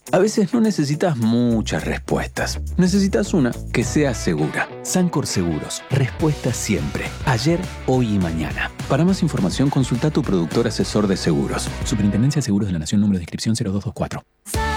A veces no necesitas muchas respuestas. Necesitas una que sea segura. Sancor Seguros. Respuesta siempre. Ayer, hoy y mañana. Para más información, consulta a tu productor asesor de seguros. Superintendencia de Seguros de la Nación, número de inscripción 0224.